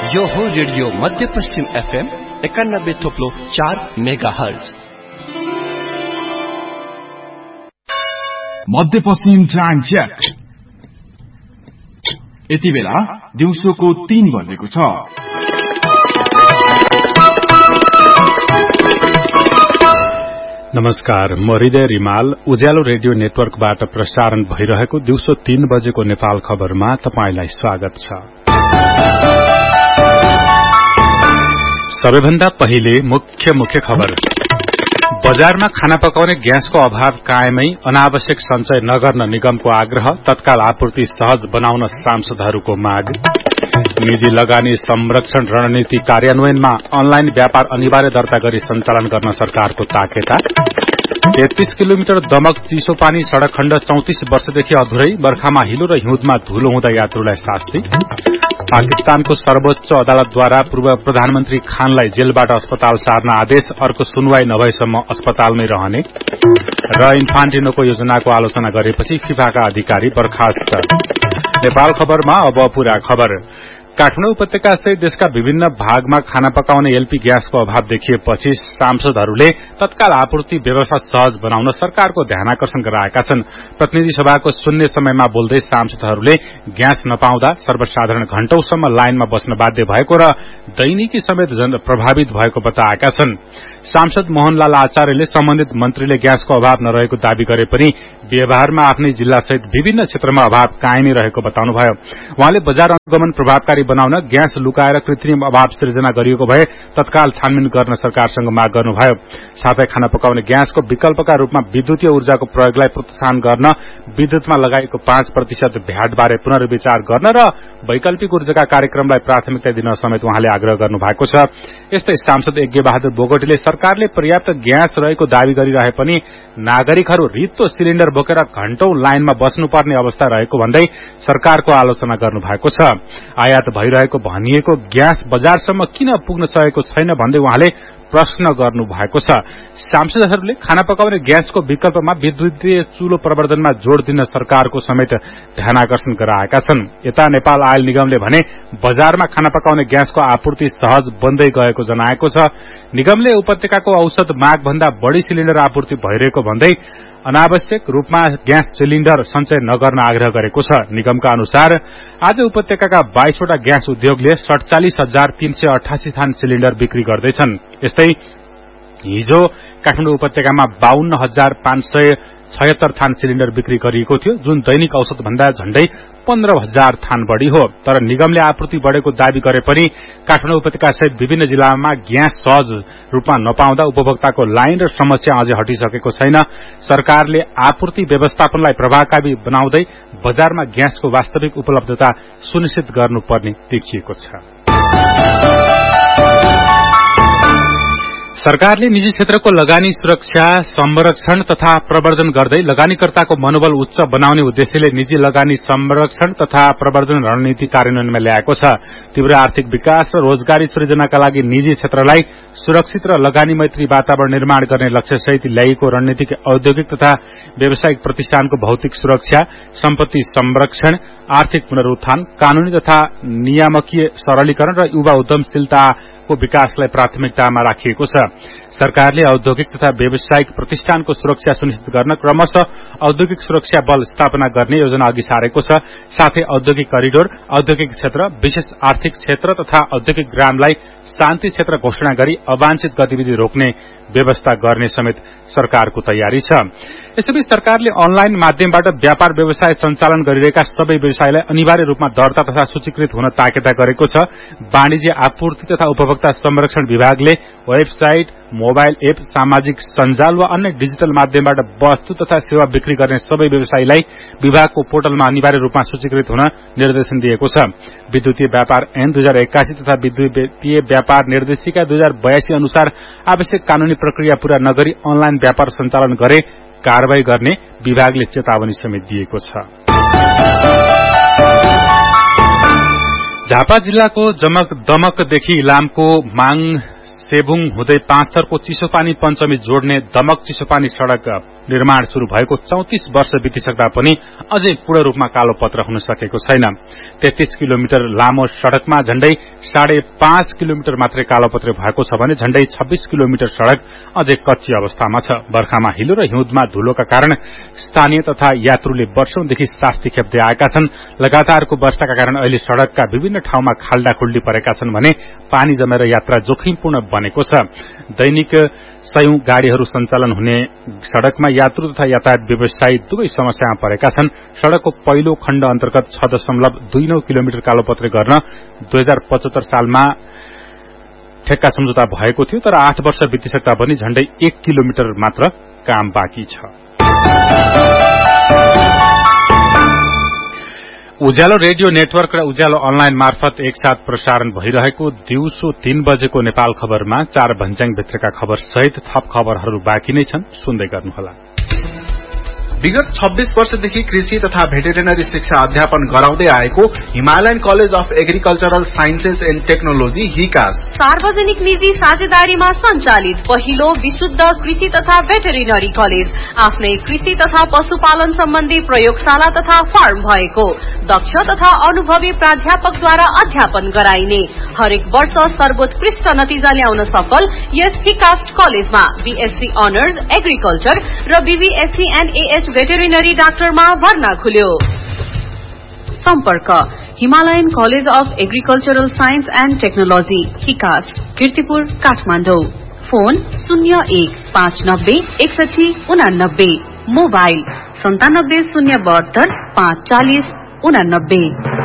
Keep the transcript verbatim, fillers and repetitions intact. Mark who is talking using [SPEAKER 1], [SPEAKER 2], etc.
[SPEAKER 1] यो हो रेडियो मध्यपश्चिम एफएम एकानब्बे थोप्लो चार मेगा हर्ज।
[SPEAKER 2] मध्यपश्चिम टाइम चेक। यति बेला दिउँसोको तीन बजेको छ।
[SPEAKER 3] नमस्कार, म हृदय रिमाल उज्यालो रेडियो नेटवर्कबाट प्रसारण भइरहेको दिउँसो तीन बजेको नेपाल खबरमा तपाईंलाई स्वागत छ। सबैभन्दा पहिले मुख्य मुख्य खबर। बजारमा खाना पकाउने ग्यासको अभाव कायमै, अनावश्यक सञ्चय नगर्न निगमको आग्रह, तत्काल आपूर्ति सहज बनाउन सांसदहरूको माग। निजी लगानी संरक्षण रणनीति कार्यान्वयनमा अनलाइन व्यापार अनिवार्य दर्ता गरी सञ्चालन गर्न सरकारको ताकेता। तेत्तीस किलोमिटर दमक चिसो पानी सड़क खण्ड चौतिस वर्षदेखि अधुरै, बर्खामा हिलो र हिउँदमा धुलो हुँदा यात्रुलाई शास्ति। पाकिस्तानको सर्वोच्च अदालतद्वारा पूर्व प्रधानमन्त्री खानलाई जेलबाट अस्पताल सार्न आदेश, अर्को सुनवाई नभएसम्म अस्पतालमै रहने। र इन्फान्टिनोको योजनाको आलोचना गरेपछि फिफाका अधिकारी बर्खास्त। नेपाल खबरमा अब पूरा खबर। काठमाडौँ उपत्यका सहित देशका विभिन्न भागमा खाना पकाउने एलपी ग्यासको अभाव देखिएपछि सांसदहरूले तत्काल आपूर्ति व्यवस्था सहज बनाउन सरकारको ध्यानाकर्षण गराएका छन्। प्रतिनिधि सभाको शून्य समयमा बोल्दै सांसदहरूले ग्यास नपाउँदा सर्वसाधारण घण्टौंसम्म लाइनमा बस्न बाध्य भएको र दैनिकी समेत जन प्रभावित भएको बताएका छन्। सांसद मोहनलाल आचार्यले सम्बन्धित मन्त्रीले ग्यासको अभाव नरहेको दावी गरे पनि व्यवहारमा आफ्नै जिल्ला सहित विभिन्न क्षेत्रमा अभाव कायमै रहेको बताउनुभयो। उहाँले बजार अनुगमन प्रभावकारी बनाउन ग्यास लुकाएर कृत्रिम अभाव सृजना गरिएको भए तत्काल छानबिन गर्न सरकारसँग माग गर्नुभयो। साथै खाना पकाउने ग्यासको विकल्पका रूपमा विद्युतीय ऊर्जाको प्रयोगलाई प्रोत्साहन गर्न विद्युतमा लगाएको पाँच प्रतिशत भ्याटबारे पुनर्विचार गर्न र वैकल्पिक ऊर्जाका कार्यक्रमलाई प्राथमिकता दिन समेत उहाँले आग्रह गर्नु भएको छ। यस्तै सांसद यज्ञ बहादुर बोगटीले सरकारले पर्याप्त ग्यास रहेको दावी गरिरहे पनि नागरिकहरू रित्तो सिलिण्डर बोकेर घण्टौं लाइनमा बस्नुपर्ने अवस्था रहेको भन्दै सरकारको आलोचना गर्नु भएको छ। आयात भइरहेको भनिएको ग्यास बजारसम्म किन पुग्न सकेको छैन भन्दै उहाँले प्रश्न गर्नु भएको छ। सांसदहरूले खाना पकाउने ग्यासको विकल्पमा विद्युतीय चुलो प्रवर्धनमा जोड़ दिन सरकारको समेत ध्यानाकर्षण गराएका छन्। यता नेपाल आयल निगमले भने बजारमा खाना पकाउने ग्यासको आपूर्ति सहज बन्दै गएको जनाएको छ। निगमले उपत्यकाको औसत माग भन्दा बढ़ी सिलिण्डर आपूर्ति भइरहेको भन्दै अनावश्यक रूपमा ग्यास सिलिण्डर सञ्चय नगर्न आग्रह गरेको छ। निगमका अनुसार आज उपत्यकाका बाइसवटा ग्यास उद्योगले सड़चालिस हजार तीन सय अठासी थान सिलिण्डर बिक्री गर्दैछन्। यस्तै हिजो काठमाडौँ उपत्यकामा बाहन्न हजार पाँच सय छयत्तर थान सिलिण्डर बिक्री गरिएको थियो, जुन दैनिक औसत भन्दा झण्डै पन्ध्र हजार थान बढ़ी हो। तर निगमले आपूर्ति बढ़ेको दावी गरे पनि काठमाडौँ उपत्यका सहित विभिन्न जिल्लामा ग्यास सहज रूपमा नपाउँदा उपभोक्ताको लाइन र समस्या अझै हटिसकेको छैन। सरकारले आपूर्ति व्यवस्थापनलाई प्रभावकारी बनाउँदै बजारमा ग्यासको वास्तविक उपलब्धता सुनिश्चित गर्नुपर्ने देखिएको छ। सरकारले निजी क्षेत्रको लगानी सुरक्षा, संरक्षण तथा प्रवर्धन गर्दै लगानीकर्ताको मनोबल उच्च बनाउने उद्देश्यले निजी लगानी संरक्षण तथा प्रवर्धन रणनीति कार्यान्वयनमा ल्याएको छ। तीव्र आर्थिक विकास र रोजगारी सृजनाका लागि निजी क्षेत्रलाई सुरक्षित र लगानी मैत्री वातावरण निर्माण गर्ने लक्ष्यसहित ल्याइएको रणनीतिक औद्योगिक तथा व्यावसायिक प्रतिष्ठानको भौतिक सुरक्षा, सम्पत्ति संरक्षण, आर्थिक पुनरुत्थान, कानूनी तथा नियामकीय सरलीकरण र युवा उद्यमशीलताको विकासलाई प्राथमिकतामा राखिएको छ। सरकारले औद्योगिक तथा व्यावसायिक प्रतिष्ठानको सुरक्षा सुनिश्चित गर्न क्रमशः औद्योगिक सुरक्षा बल स्थापना गर्ने योजना अघि सारेको छ। साथै औद्योगिक करिडोर, औद्योगिक क्षेत्र, विशेष आर्थिक क्षेत्र तथा औद्योगिक ग्रामलाई शान्ति क्षेत्र घोषणा गरी अवांछित गतिविधि रोक्ने व्यवस्था गर्ने समेत सरकारको तयारी छ। यसैबीच सरकारले अनलाइन माध्यमबाट व्यापार व्यवसाय सञ्चालन गरिरहेका सबै व्यवसायलाई अनिवार्य रूपमा दर्ता तथा सूचीकृत हुन ताकेता गरेको छ। वाणिज्य आपूर्ति तथा उपभोक्ता संरक्षण विभागले वेबसाइट, मोबाइल एप, सामाजिक सञ्जाल वा अन्य डिजिटल माध्यमबाट वस्तु तथा सेवा बिक्री गर्ने सबै व्यवसायीलाई विभागको पोर्टलमा अनिवार्य रूपमा सूचीकृत हुन निर्देशन दिएको छ। विद्युतीय व्यापार ऐन दुई हजार एक्कासी तथा विद्युतीय व्यापार निर्देशिका दुई हजार बयासी अनुसार आवश्यक कानूनी प्रक्रिया पूरा नगरी अनलाइन व्यापार सञ्चालन गरे कारवाही गर्ने विभागले चेतावनी समेत दिएको छ। झापा जिल्लाको जमक दमकदेखि इलामको माङ सेबुङ हुँदै पाँचथरको चिसोपानी पञ्चमी जोड्ने दमक चिसोपानी सड़क निर्माण शुरू भएको चौतिस वर्ष बितिसक्दा पनि अझै पूर्ण रूपमा कालोपत्र हुन सकेको छैन। तेत्तीस किलोमिटर लामो सड़कमा झण्डै साढे पाँच किलोमिटर मात्रै कालोपत्र भएको छ भने झण्डै छब्बीस किलोमिटर सड़क अझै कच्ची अवस्थामा छ। बर्खामा हिलो र हिउँदमा धुलोका कारण स्थानीय तथा यात्रुले वर्षौंदेखि शास्ति खेप्दै आएका छन्। लगातारको वर्षाका कारण अहिले सड़कका विभिन्न ठाउँमा खाल्डा खुल्डी परेका छन् भने पानी जमेर यात्रा जोखिमपूर्ण बनेको छ। दैनिक सयौं गाड़ीहरू सञ्चालन हुने सड़कमा यात्रु तथा यातायात व्यवसायी दुवै समस्यामा परेका छन्। सड़कको पहिलो खण्ड अन्तर्गत छ दशमलव दुई नौ किलोमिटर कालोपत्रे गर्न दुई हजार पचहत्तर सालमा ठेक्का सम्झौता भएको थियो, तर आठ वर्ष बितिसक्दा पनि झण्डै एक किलोमिटर मात्र काम बाँकी छ। उज्यालो रेडियो नेटवर्क र उज्यालो अनलाइन मार्फत एकसाथ प्रसारण भइरहेको दिउँसो तीन बजेको नेपाल खबरमा चार भन्ज्याङ भित्रका खबर सहित थप खबरहरू बाँकी नै छन्, सुन्दै गर्नुहोला।
[SPEAKER 4] विगत छब्बीस वर्षदेखि कृषि तथा भेटेरिनरी शिक्षा अध्यापन गराउँदै आएको Himalayan college of agricultural sciences and technology हिकास
[SPEAKER 5] सार्वजनिक निजी साझेदारीमा सञ्चालित पहिलो विशुद्ध कृषि तथा भेटेरिनरी कलेज, आफ्नै कृषि तथा पशुपालन सम्बन्धी प्रयोगशाला तथा फार्म भएको, दक्ष तथा अनुभवी प्राध्यापकद्वारा अध्यापन गराइने, हरेक वर्ष सर्वोत्कृष्ट नतिजा ल्याउन सफल यस हिकास्ट कलेजमा बीएससी अनर्स एग्रिकल्चर र बीबीएससी एण्ड एएच भेटेरिनरी डाक्टरमा भर्ना खुल्यो। सम्पर्क Himalayan college of agricultural science and technology हिकास्ट, Kirtipur, Kathmandu. Phone शून्य एक पाँच नब्बे एकसठी उनानब्बे, मोबाइल सन्तानब्बे शून्य बहत्तर पाँच चालिस उनानब्बे।